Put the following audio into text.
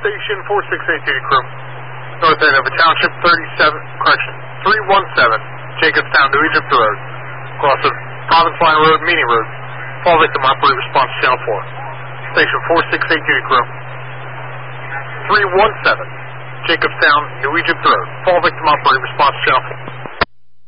Station 4682 crew. North end of a township 317 Jacobstown, New Egypt Road. Cross of Province Line Road, Meany Road. Fall victim operate response channel 4. Station 4682 crew. 317 Jacobstown, New Egypt Road. Fall victim operate response channel 4.